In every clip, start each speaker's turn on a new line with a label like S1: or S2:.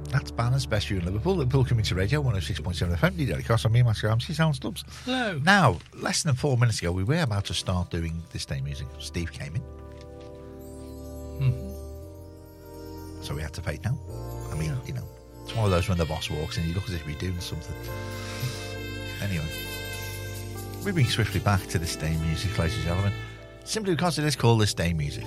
S1: That's Banner's Best View in Liverpool. Liverpool Community Radio, 106.7 FM. DJ Cross on me, Matthew Ramsey, Sound Stubs.
S2: Hello.
S1: Now, less than 4 minutes ago, we were about to start doing This Day Music. Steve came in. So we had to fade now. I mean, you know, it's one of those when the boss walks in, you look as if you're doing something. Anyway, we're bringing swiftly back to This Day Music, ladies and gentlemen, simply because it is called This Day Music.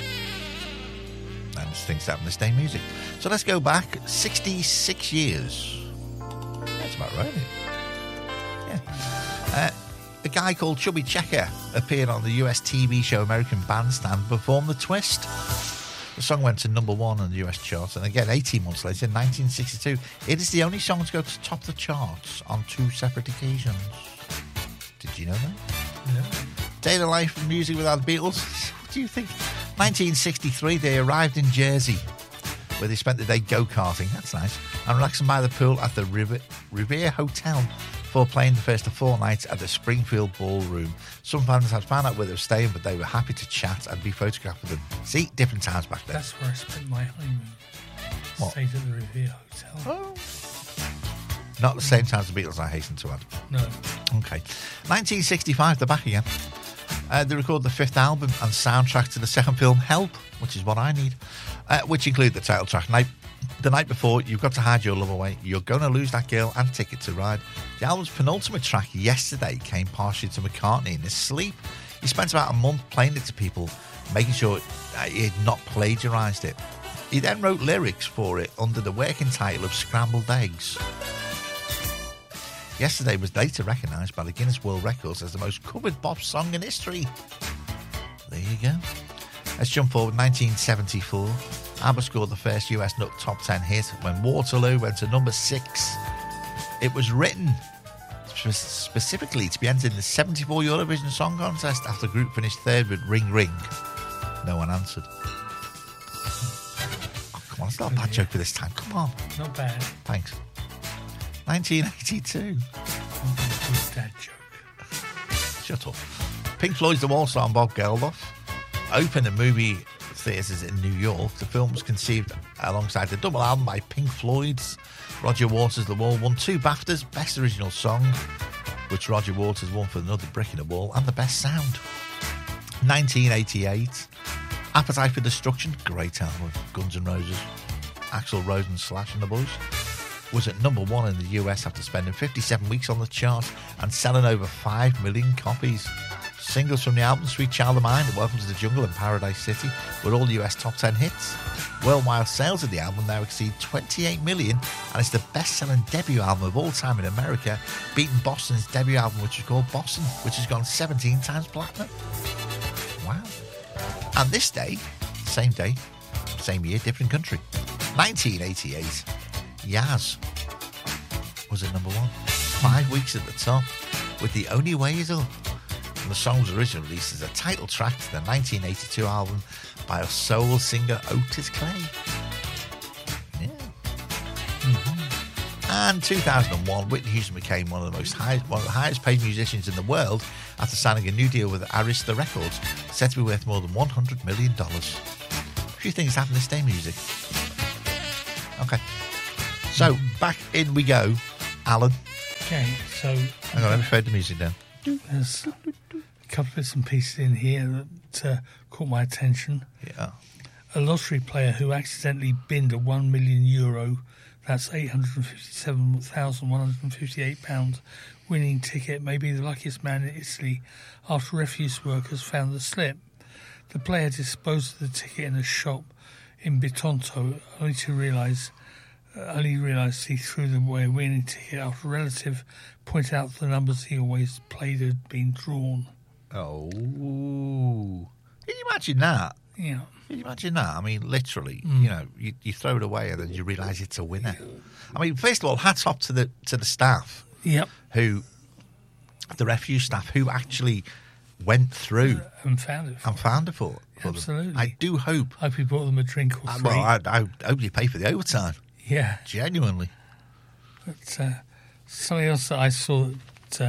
S1: And it's things that happen this day music. So let's go back 66 years. That's about right, isn't it? Yeah. A guy called Chubby Checker appeared on the US TV show American Bandstand and performed The Twist. The song went to number 1 on the US charts, and again 18 months later, in 1962, it is the only song to go to top the charts on 2 separate occasions. Did you know that?
S2: No.
S1: Day in the life of music without the Beatles. What do you think? 1963, they arrived in Jersey, where they spent the day go-karting, that's nice, and relaxing by the pool at the Revere Hotel before playing the first of 4 nights at the Springfield Ballroom. Some fans had found out where they were staying, but they were happy to chat and be photographed with them. See, different times back then.
S2: That's where I spent my honeymoon.
S1: What?
S2: Stayed at the Revere Hotel.
S1: Oh. Not the same time as the Beatles, I hasten to add.
S2: No.
S1: Okay. 1965, they're back again. They recorded the 5th album and soundtrack to the second film, Help, which is what I need, which include the title track, The Night Before, You've Got to Hide Your Love Away, You're Gonna Lose That Girl, and Ticket to Ride. The album's penultimate track, Yesterday, came partially to McCartney in his sleep. He spent about a month playing it to people, making sure he had not plagiarised it. He then wrote lyrics for it under the working title of Scrambled Eggs. Yesterday was later recognised by the Guinness World Records as the most covered pop song in history. There you go. Let's jump forward. 1974. ABBA scored the first US top 10 hit when Waterloo went to number 6. It was written specifically to be entered in the 74 Eurovision Song Contest after the group finished 3rd with Ring Ring. No one answered. Oh, come on, it's not a bad joke for this time. Come on.
S2: Not bad.
S1: Thanks. 1982.
S2: Dad joke.
S1: Shut up. Pink Floyd's The Wall song, Bob Geldof, opened in movie theatres in New York. The film was conceived alongside the double album by Pink Floyd's Roger Waters' The Wall, won 2 BAFTAs, Best Original Song, which Roger Waters won for Another Brick in the Wall, and the Best Sound. 1988. Appetite for Destruction, great album, Guns N' Roses, Axl Rose and Slash and the Boys, was at number 1 in the US after spending 57 weeks on the chart and selling over 5 million copies. Singles from the album Sweet Child of Mine, Welcome to the Jungle and Paradise City were all US top 10 hits. Worldwide sales of the album now exceed 28 million, and it's the best-selling debut album of all time in America, beating Boston's debut album, which is called Boston, which has gone 17 times platinum. Wow. And this day, same year, different country, 1988, Yaz was at number 1. 5 weeks at the top with The Only Way Is Up. And the song was originally released as a title track to the 1982 album by a soul singer Otis Clay. Yeah. And 2001, Whitney Houston became one of the highest paid musicians in the world after signing a new deal with Arista Records, set to be worth more than $100 million. A few things happened this day, music. Okay. So, back in we go, Alan.
S2: Okay, so...
S1: Hang on, let me fade the music down.
S2: There's a couple of bits and pieces in here that caught my attention.
S1: Yeah.
S2: A lottery player who accidentally binned a €1 million, that's £857,158 winning ticket, may be the luckiest man in Italy after refuse workers found the slip. The player disposed of the ticket in a shop in Bitonto, only realised he threw away a winning ticket after a relative pointed out the numbers he always played had been drawn.
S1: Oh. Can you imagine that?
S2: Yeah.
S1: Can you imagine that? I mean, literally, you know, you throw it away and then you realise it's a winner. I mean, first of all, hats off to the staff.
S2: Yep.
S1: The refuse staff who actually went through
S2: and found it for them. Absolutely.
S1: I do hope.
S2: Hope you bought them a drink or 3.
S1: Well, I hope you pay for the overtime.
S2: Yeah.
S1: Genuinely.
S2: But something else that I saw that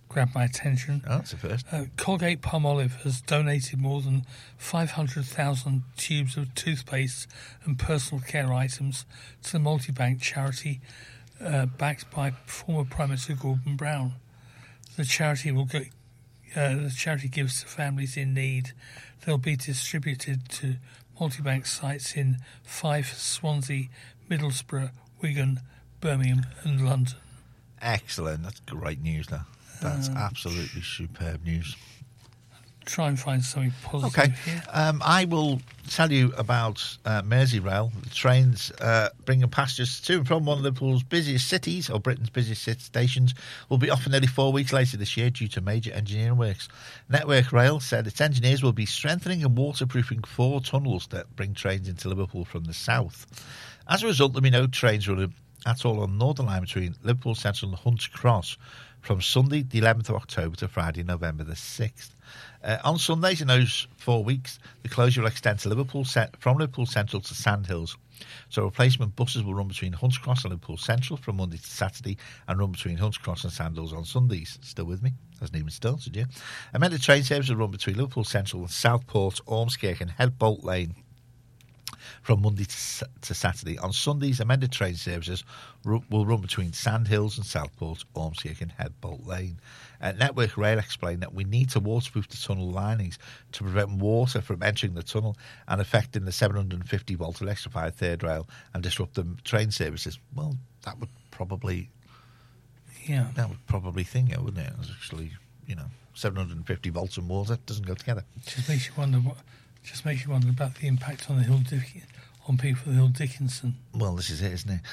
S2: grabbed my attention.
S1: Oh, that's the first.
S2: Colgate Palmolive has donated more than 500,000 tubes of toothpaste and personal care items to the multi-bank charity backed by former Prime Minister Gordon Brown. The charity gives to families in need. They'll be distributed to multi-bank sites in Fife, Swansea, Middlesbrough, Wigan, Birmingham and London.
S1: Excellent. That's great news, though. That's absolutely superb news.
S2: Try and find something positive here.
S1: I will tell you about Merseyrail. The trains bringing passengers to and from one of Liverpool's busiest cities, or Britain's busiest stations, will be off for nearly 4 weeks later this year due to major engineering works. Network Rail said its engineers will be strengthening and waterproofing 4 tunnels that bring trains into Liverpool from the south. As a result, there'll be no trains running at all on Northern Line between Liverpool Central and Hunts Cross from Sunday the 11th of October to Friday November the 6th. On Sundays in those 4 weeks, the closure will extend to from Liverpool Central to Sandhills. So replacement buses will run between Hunts Cross and Liverpool Central from Monday to Saturday and run between Hunts Cross and Sandhills on Sundays. Still with me? Hasn't even started yet. Amended train service will run between Liverpool Central and Southport, Ormskirk and Headbolt Lane from Monday to Saturday. On Sundays, amended train services will run between Sandhills and Southport, Ormskirk and Headbolt Lane. Network Rail explained that we need to waterproof the tunnel linings to prevent water from entering the tunnel and affecting the 750-volt electrified third rail and disrupt the train services. Well, that would probably...
S2: Yeah.
S1: That would probably think it, wouldn't it? It's actually, 750 volts and water doesn't go together.
S2: Just makes you wonder about the impact on on people for the Hill Dickinson.
S1: Well, this is it, isn't it?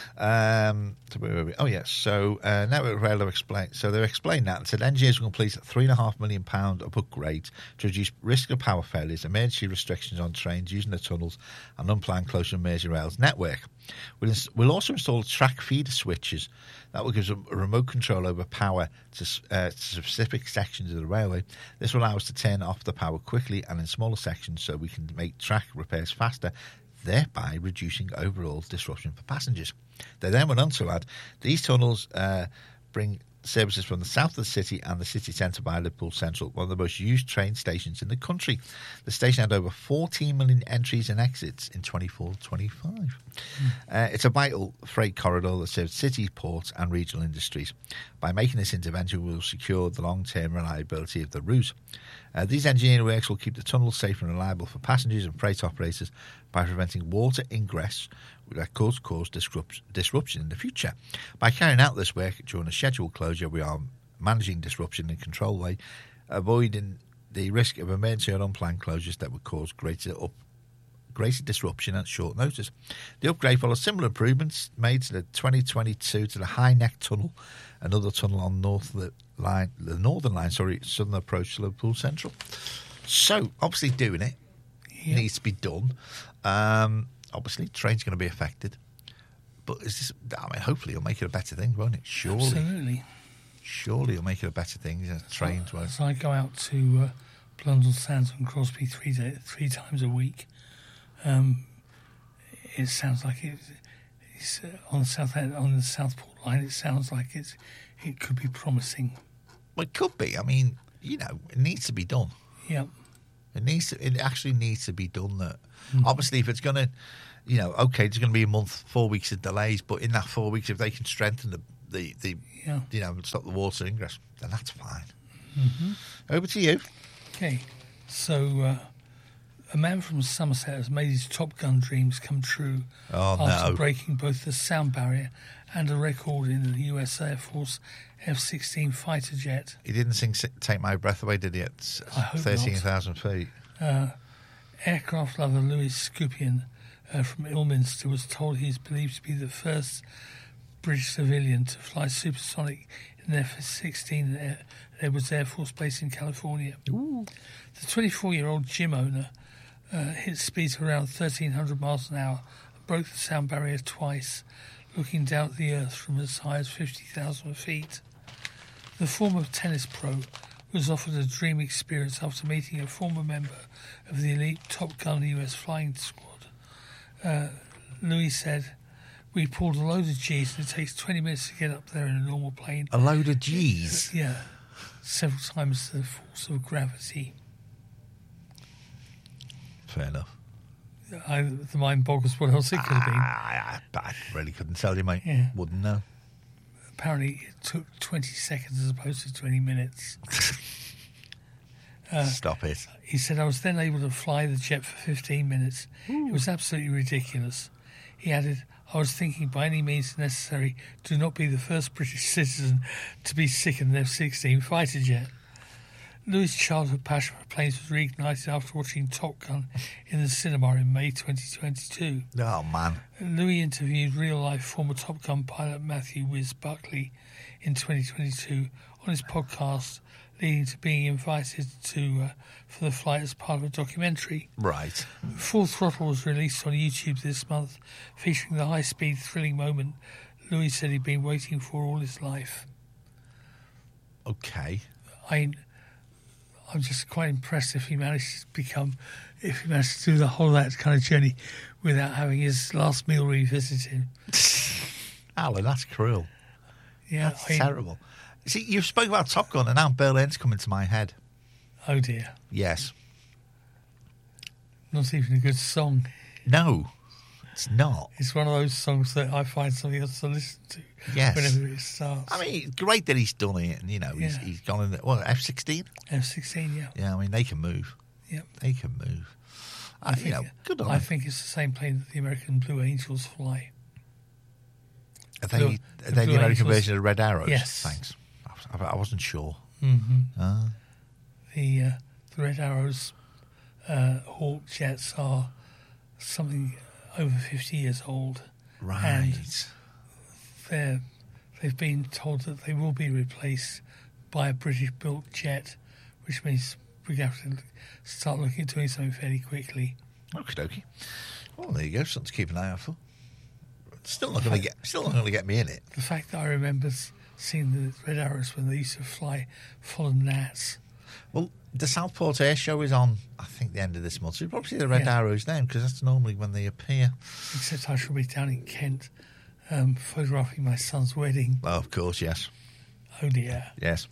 S1: So Network Rail have explained. So they've explained that and said engineers will complete a £3.5 million upgrade to reduce risk of power failures, emergency restrictions on trains using the tunnels, and unplanned closure of Merseyrail's network. We'll also install track feeder switches that will give us a remote control over power to specific sections of the railway. This will allow us to turn off the power quickly and in smaller sections so we can make track repairs faster, thereby reducing overall disruption for passengers. They then went on to add, these tunnels bring services from the south of the city and the city centre by Liverpool Central, one of the most used train stations in the country. The station had over 14 million entries and exits in 24-25. It's a vital freight corridor that serves cities, ports and regional industries. By making this intervention, we will secure the long-term reliability of the route. These engineering works will keep the tunnel safe and reliable for passengers and freight operators by preventing water ingress that could cause disruption in the future. By carrying out this work during a scheduled closure, we are managing disruption in a controlled way, avoiding the risk of emergency or unplanned closures that would cause greater disruption at short notice. The upgrade follows similar improvements made to the 2022 to the High Neck Tunnel, another tunnel on the Northern Line, southern approach to Liverpool Central. So, obviously doing it needs to be done. Obviously, train's going to be affected. But hopefully it'll make it a better thing, won't it? Surely.
S2: Absolutely.
S1: Surely it'll make it a better thing. Trains won't.
S2: As I go out to Blundell Sands and Crosby three times a week, it sounds like it's on the Southport line. It sounds like it could be promising.
S1: Well, it could be. I mean, it needs to be done.
S2: Yeah.
S1: It actually needs to be done. That obviously, if it's going to, there's going to be a month, 4 weeks of delays. But in that 4 weeks, if they can strengthen the stop the water ingress, then that's fine.
S2: Mm-hmm.
S1: Over to you.
S2: Okay, so a man from Somerset has made his Top Gun dreams come true after breaking both the sound barrier and a record in the US Air Force F-16 fighter jet.
S1: He didn't sing Take My Breath Away, did he, at 13,000 feet?
S2: Aircraft lover Louis Scupion from Ilminster was told he is believed to be the first British civilian to fly supersonic in an F-16 at Edwards Air Force Base in California.
S1: Ooh.
S2: The 24-year-old gym owner hit speeds of around 1,300 miles an hour and broke the sound barrier twice, looking down at the Earth from as high as 50,000 feet. The former tennis pro was offered a dream experience after meeting a former member of the elite Top Gun US flying squad. Louis said, "We pulled a load of G's and it takes 20 minutes to get up there in a normal plane."
S1: A load of G's?
S2: Yeah. several times the force of gravity.
S1: Fair enough.
S2: The mind boggles what else it could have been.
S1: I really couldn't tell you, mate.
S2: Yeah.
S1: Wouldn't know.
S2: Apparently, it took 20 seconds as opposed to 20 minutes.
S1: Stop it.
S2: He said, I was then able to fly the jet for 15 minutes. It was absolutely ridiculous. He added, I was thinking by any means necessary, do not be the first British citizen to be sick in an F-16 fighter jet. Louis' childhood passion for planes was reignited after watching Top Gun in the cinema in May 2022.
S1: Oh, man.
S2: Louis interviewed real-life former Top Gun pilot Matthew Whiz Buckley in 2022 on his podcast, leading to being invited to for the flight as part of a documentary.
S1: Right.
S2: Full Throttle was released on YouTube this month, featuring the high-speed, thrilling moment Louis said he'd been waiting for all his life.
S1: Okay.
S2: I'm just quite impressed if he managed to do the whole that kind of journey without having his last meal revisited.
S1: Alan, that's cruel.
S2: Yeah,
S1: That's terrible. See, you've spoken about Top Gun, and now Berlin's come into my head.
S2: Oh dear,
S1: Yes.
S2: not even a good song.
S1: No, it's not.
S2: It's one of those songs that I find something else to listen to
S1: Yes.
S2: whenever it starts.
S1: I mean, great that he's done it, and, he's gone in the, F-16?
S2: F-16, yeah.
S1: Yeah, I mean, they can move.
S2: Yep.
S1: They can move. Good on
S2: I
S1: them.
S2: think it's the same plane that the American Blue Angels fly.
S1: Are they
S2: Blue
S1: the American
S2: Angels.
S1: version of Red Arrows?
S2: Yes.
S1: Thanks. I wasn't sure.
S2: Mm-hmm. The Red Arrows Hawk jets are something over 50 years old.
S1: Right.
S2: And they've been told that they will be replaced by a British-built jet, which means we have to start looking at doing something fairly quickly.
S1: Okie dokie. Well, there you go. Something to keep an eye out for. Still not going to get me in it.
S2: The fact that I remember seeing the Red Arrows when they used to fly full of gnats.
S1: Well, the Southport Air Show is on, I think, the end of this month. So you'll probably see the Red
S2: Yeah.
S1: Arrows then, because that's normally when they appear.
S2: Except I shall be down in Kent photographing my son's wedding.
S1: Oh, of course, yes.
S2: Oh dear.
S1: Yes.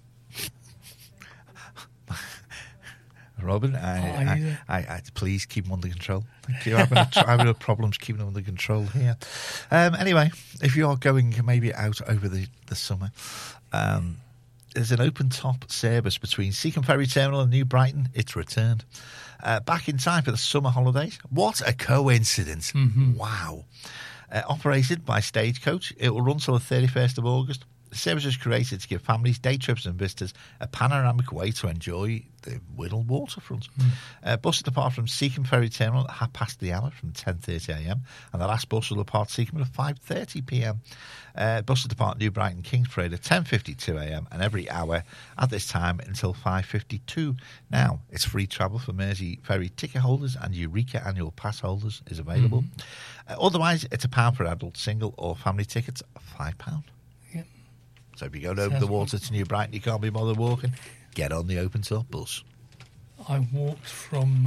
S1: Robin,
S2: I
S1: please keep them under control. Thank you. Having problems keeping them under control here. Anyway, if you are going maybe out over the summer, there's an open-top service between Seacombe Ferry Terminal and New Brighton. It's returned. Back in time for the summer holidays. What a coincidence.
S2: Mm-hmm.
S1: Wow. Operated by Stagecoach, it will run till the 31st of August. The service is created to give families, day trips and visitors a panoramic way to enjoy the Whittle waterfront. Buses depart from Seacombe Ferry Terminal at 5:30 from 10:30am, and the last bus will depart Seacombe at 5:30pm. Buses depart New Brighton Kings Parade at 10:52am, and every hour at this time until 5:52. Now, it's free travel for Mersey Ferry ticket holders, and Eureka annual pass holders is available. Otherwise, it's £1 per adult, single or family tickets, £5.
S2: Yep.
S1: So if you're going over the water to New Brighton, you can't be bothered walking, get on the open top bus.
S2: I walked from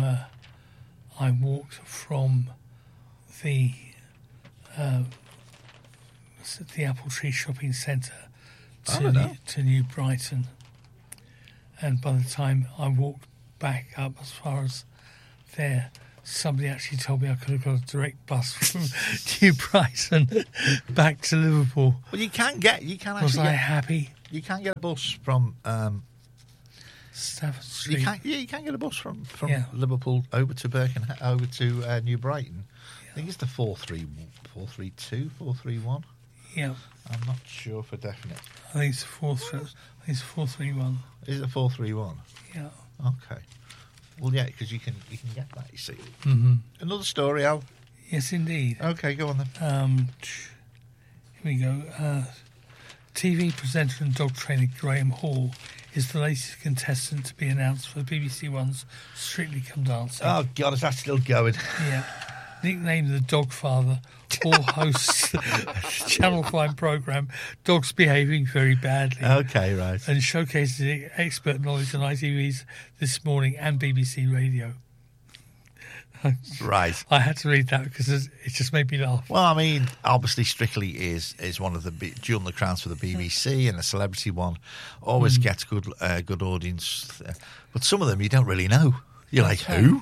S2: the Apple Tree Shopping Centre to New Brighton, and by the time I walked back up as far as there, somebody actually told me I could have got a direct bus from New Brighton back to Liverpool.
S1: Well, you can
S2: happy?
S1: You can get a bus from
S2: Stafford Street.
S1: You can get a bus from Liverpool over to New Brighton. Yeah. I think it's the 432, 431.
S2: Yeah.
S1: I'm not sure for definite.
S2: I think it's 431.
S1: Is it 431?
S2: Yeah.
S1: Okay. Well, yeah, because you can get that, you see.
S2: Mm-hmm.
S1: Another story, Al.
S2: Yes, indeed.
S1: Okay, go on then.
S2: Here we go. TV presenter and dog trainer Graham Hall is the latest contestant to be announced for BBC One's Strictly Come Dancing.
S1: Oh, God, is that still going?
S2: Yeah. Nicknamed the Dog Father, Hall hosts Channel 5 programme Dogs Behaving Very Badly.
S1: Okay, right.
S2: And showcases expert knowledge on ITV's This Morning and BBC Radio.
S1: Right.
S2: I had to read that because it just made me laugh.
S1: Well, I mean, obviously, Strictly is one of the Jewel in the Crowns for the BBC, and the celebrity one always gets good audience. But some of them you don't really know. You're like, who?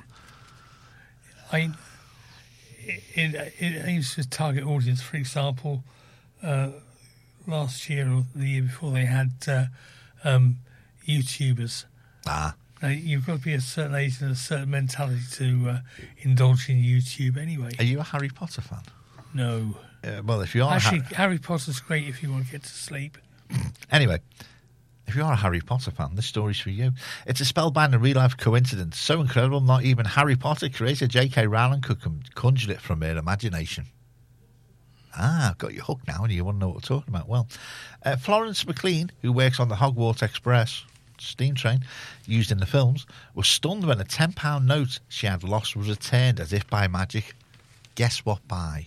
S2: It aims to target audience. For example, last year or the year before, they had YouTubers. You've got to be a certain age and a certain mentality to indulge in YouTube anyway.
S1: Are you a Harry Potter fan?
S2: No.
S1: Well, if you are...
S2: Actually, Harry Potter's great if you want to get to sleep.
S1: Anyway, if you are a Harry Potter fan, this story's for you. It's a spellbinding real-life coincidence. So incredible, not even Harry Potter creator J.K. Rowling could conjure it from her imagination. I've got you hooked now and you want to know what we're talking about. Well, Florence McLean, who works on the Hogwarts Express steam train used in the films, was stunned when a £10 note she had lost was returned as if by magic. Guess what by?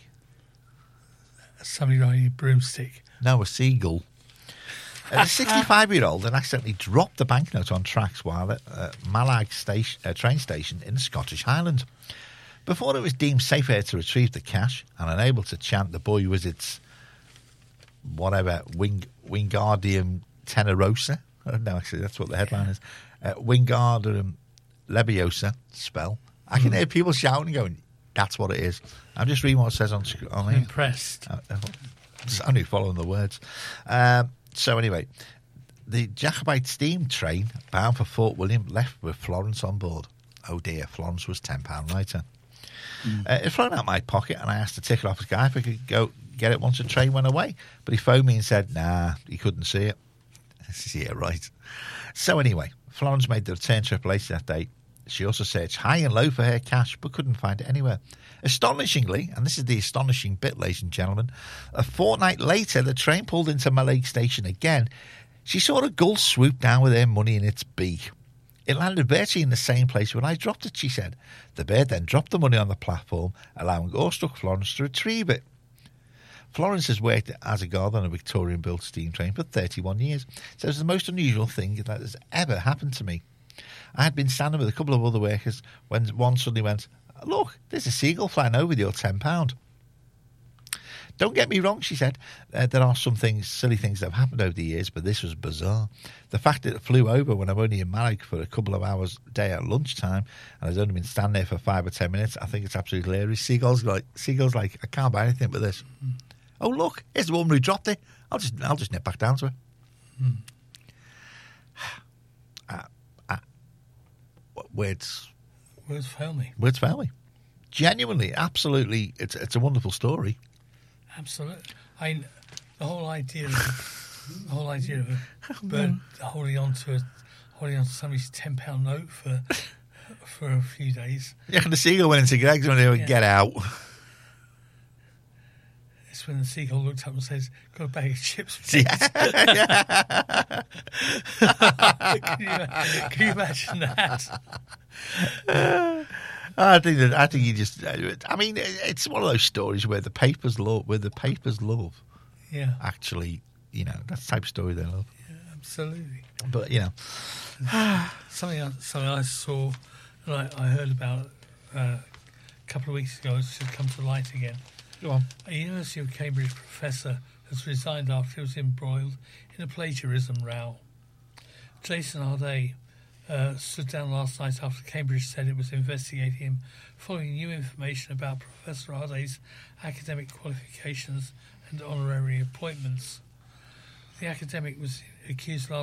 S2: Somebody riding a broomstick.
S1: No, a seagull. The 65-year-old had accidentally dropped the banknote on tracks while at Malag train station in the Scottish Highlands. Before it was deemed safer to retrieve the cash and unable to chant the boy wizard's whatever, Wingardium Tenorosa. No, actually, that's what the headline is. Wingardium Leviosa spell. I can hear people shouting and going, that's what it is. I'm just reading what it says on here.
S2: I'm impressed.
S1: Just only following the words. So anyway, the Jacobite steam train bound for Fort William left with Florence on board. Oh dear, Florence was £10 lighter. It flown out my pocket and I asked the ticket office guy if I could go get it once the train went away. But he phoned me and said, nah, he couldn't see it. Yeah, right. So anyway, Florence made the return trip later that day. She also searched high and low for her cash, but couldn't find it anywhere. Astonishingly, and this is the astonishing bit, ladies and gentlemen, a fortnight later, the train pulled into Mallaig Station again. She saw a gull swoop down with her money in its beak. It landed virtually in the same place when I dropped it, she said. The bird then dropped the money on the platform, allowing awestruck Florence to retrieve it. Florence has worked as a guard on a Victorian-built steam train for 31 years. So it's the most unusual thing that has ever happened to me. I had been standing with a couple of other workers when one suddenly went, look, there's a seagull flying over with your £10. Don't get me wrong, she said. There are some silly things that have happened over the years, but this was bizarre. The fact that it flew over when I'm only in Mallaig for a couple of hours a day at lunchtime, and I've only been standing there for 5 or 10 minutes, I think it's absolutely hilarious. Seagull's like, I can't buy anything but this. Oh, look, here's the woman who dropped it. I'll just nip back down to her. Words
S2: fail me.
S1: Words fail me. Genuinely, absolutely, it's a wonderful story.
S2: Absolutely. The whole idea of a bird holding on to somebody's £10 note for a few days.
S1: Yeah, and the seagull went into Greg's when they would get out.
S2: It's when the seagull looked up and says, got a bag of chips.
S1: Yeah.
S2: Can you imagine that?
S1: I think you just. I mean, it's one of those stories where the papers love.
S2: Yeah.
S1: Actually, that's the type of story they love.
S2: Yeah, absolutely.
S1: But
S2: something I saw, and I heard about a couple of weeks ago. It's just come to light again.
S1: Go on.
S2: A University of Cambridge professor has resigned after he was embroiled in a plagiarism row. Jason Harday stood down last night after Cambridge said it was investigating him following new information about Professor Harday's academic qualifications and honorary appointments. The academic was accused last